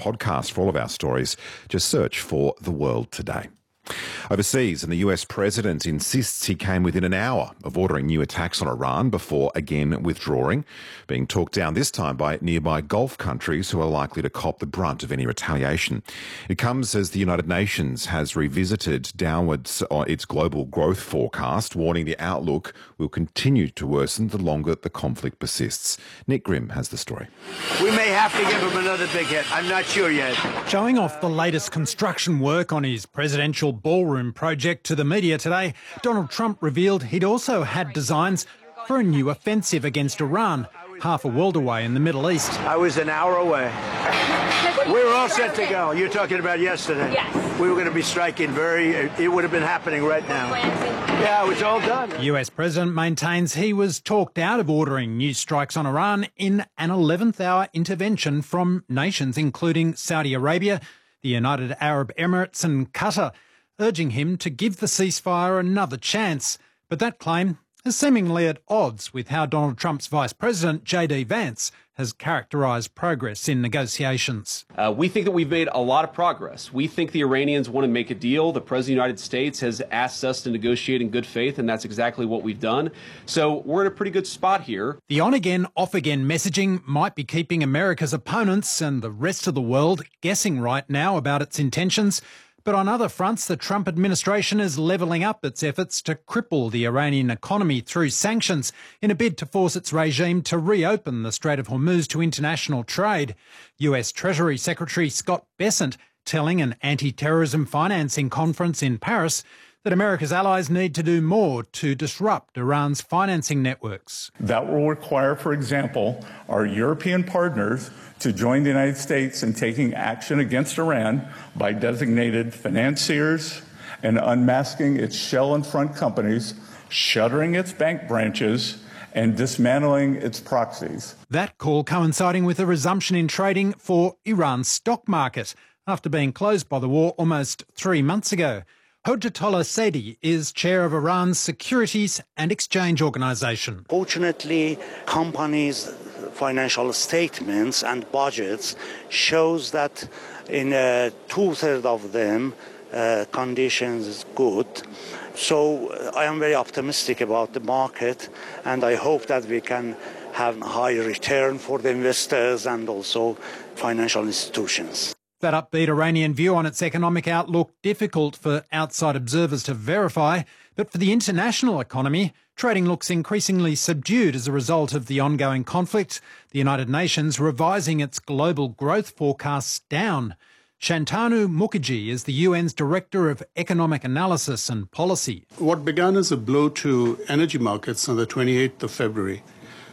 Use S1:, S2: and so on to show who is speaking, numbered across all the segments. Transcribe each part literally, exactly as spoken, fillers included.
S1: podcast for all of our stories. Just search for The World Today. Overseas, and the U S president insists he came within an hour of ordering new attacks on Iran before again withdrawing, being talked down this time by nearby Gulf countries who are likely to cop the brunt of any retaliation. It comes as the United Nations has revisited downwards its global growth forecast, warning the outlook will continue to worsen the longer the conflict persists. Nick Grimm has the story.
S2: We may have to give him another big hit. I'm not sure yet.
S3: Showing off the latest construction work on his presidential ballroom project to the media today, Donald Trump revealed he'd also had designs for a new offensive against Iran, half a world away in the Middle East.
S2: I was an hour away. We were all set to go. You're talking about yesterday.
S4: Yes.
S2: We were going to be striking very, it would have been happening right now. Yeah, it was all done.
S3: The U S president maintains he was talked out of ordering new strikes on Iran in an eleventh hour intervention from nations including Saudi Arabia, the United Arab Emirates and Qatar, urging him to give the ceasefire another chance. But that claim is seemingly at odds with how Donald Trump's Vice President, J D Vance, has characterised progress in negotiations.
S5: Uh, we think that we've made a lot of progress. We think the Iranians want to make a deal. The President of the United States has asked us to negotiate in good faith, and that's exactly what we've done. So we're in a pretty good spot here.
S3: The on-again, off-again messaging might be keeping America's opponents and the rest of the world guessing right now about its intentions. But on other fronts, the Trump administration is levelling up its efforts to cripple the Iranian economy through sanctions in a bid to force its regime to reopen the Strait of Hormuz to international trade. U S Treasury Secretary Scott Bessent telling an anti-terrorism financing conference in Paris that America's allies need to do more to disrupt Iran's financing networks.
S6: That will require, for example, our European partners to join the United States in taking action against Iran by designated financiers and unmasking its shell and front companies, shuttering its bank branches, and dismantling its proxies.
S3: That call coinciding with a resumption in trading for Iran's stock market after being closed by the war almost three months ago. Hojatollah Saidi is chair of Iran's Securities and Exchange Organization.
S7: Fortunately, companies' financial statements and budgets shows that in uh, two-thirds of them, uh, conditions is good. So uh, I am very optimistic about the market, and I hope that we can have a high return for the investors and also financial institutions.
S3: That upbeat Iranian view on its economic outlook difficult for outside observers to verify, but for the international economy, trading looks increasingly subdued as a result of the ongoing conflict, the United Nations revising its global growth forecasts down. Shantanu Mukherjee is the U N's Director of Economic Analysis and Policy.
S8: What began as a blow to energy markets on the twenty-eighth of February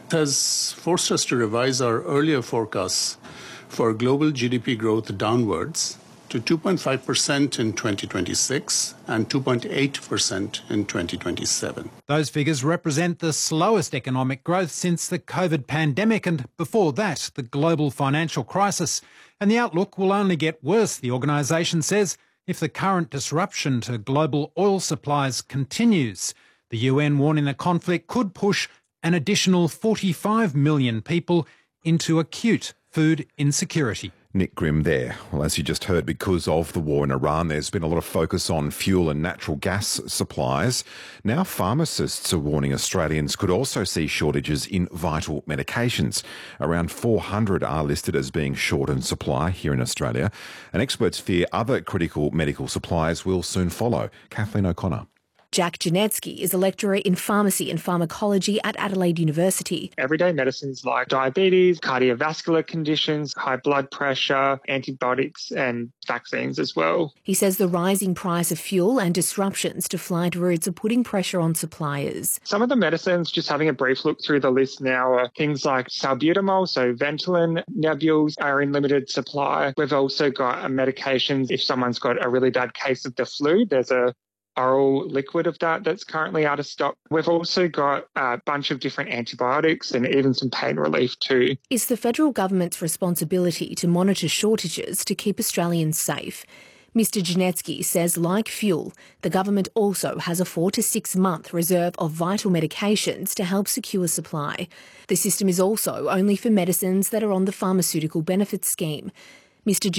S8: has forced us to revise our earlier forecasts for global G D P growth downwards to two point five percent in twenty twenty-six and two point eight percent in twenty twenty-seven.
S3: Those figures represent the slowest economic growth since the COVID pandemic and, before that, the global financial crisis. And the outlook will only get worse, the organisation says, if the current disruption to global oil supplies continues. The U N warning the conflict could push an additional forty-five million people into acute food insecurity.
S1: Nick Grimm there. Well, as you just heard, because of the war in Iran, there's been a lot of focus on fuel and natural gas supplies. Now pharmacists are warning Australians could also see shortages in vital medications. Around four hundred are listed as being short in supply here in Australia, and experts fear other critical medical supplies will soon follow. Kathleen O'Connor.
S9: Jack Janetsky is a lecturer in pharmacy and pharmacology at Adelaide University.
S10: Everyday medicines like diabetes, cardiovascular conditions, high blood pressure, antibiotics and vaccines as well.
S9: He says the rising price of fuel and disruptions to flight routes are putting pressure on suppliers.
S10: Some of the medicines, just having a brief look through the list now, are things like salbutamol, so Ventolin, Nebules are in limited supply. We've also got medications if someone's got a really bad case of the flu. There's a oral liquid of that that's currently out of stock. We've also got a bunch of different antibiotics and even some pain relief too.
S9: It's the federal government's responsibility to monitor shortages to keep Australians safe. Mister Janetsky says, like fuel, the government also has a four to six month reserve of vital medications to help secure supply. The system is also only for medicines that are on the Pharmaceutical Benefits Scheme. Mister